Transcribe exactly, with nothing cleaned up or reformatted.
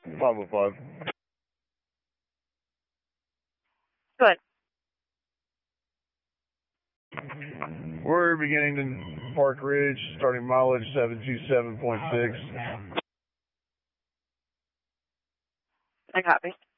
five oh five. Good. We're beginning to Park Ridge, starting mileage seven two seven point six. I copy.